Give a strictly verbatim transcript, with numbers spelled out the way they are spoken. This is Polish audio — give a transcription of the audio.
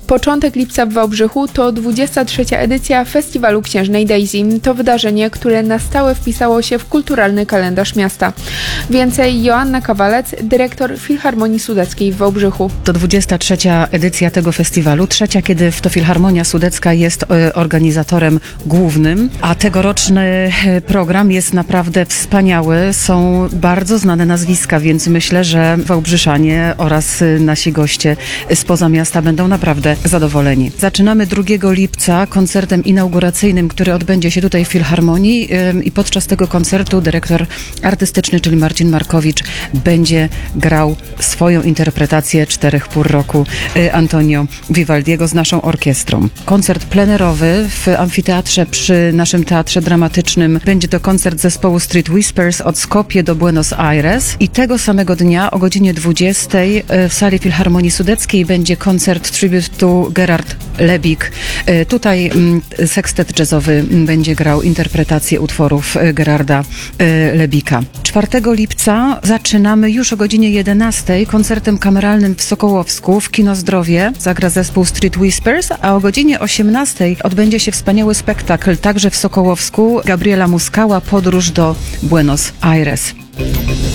Początek lipca w Wałbrzychu to dwudziesta trzecia edycja Festiwalu Księżnej Daisy. To wydarzenie, które na stałe wpisało się w kulturalny kalendarz miasta. Więcej Joanna Kawalec, dyrektor Filharmonii Sudeckiej w Wałbrzychu. To dwudziesta trzecia edycja tego festiwalu, trzecia, kiedy to Filharmonia Sudecka jest organizatorem głównym, a tegoroczny program jest naprawdę wspaniały. Są bardzo znane nazwiska, więc myślę, że Wałbrzyszanie oraz nasi goście spoza miasta będą naprawdę zadowoleni. Zaczynamy drugiego lipca koncertem inauguracyjnym, który odbędzie się tutaj w Filharmonii i podczas tego koncertu dyrektor artystyczny, czyli Marcin Markowicz, będzie grał swoją interpretację Czterech pór roku Antonio Vivaldiego z naszą orkiestrą. Koncert plenerowy w amfiteatrze przy naszym Teatrze Dramatycznym. Będzie to koncert zespołu Street Whispers od Skopje do Buenos Aires i tego samego dnia o godzinie dwudziestej w sali Filharmonii Sudeckiej będzie koncert Tribute to Gerard Lebik. Tutaj sekstet jazzowy będzie grał interpretację utworów Gerarda Lebika. czwartego lipca zaczynamy już o godzinie jedenastej koncertem kameralnym w Sokołowsku w Kino Zdrowie. Zagra zespół Street Whispers, a o godzinie osiemnastej odbędzie się wspaniały spektakl także w Sokołowsku Gabriela Muskała Podróż do Buenos Aires.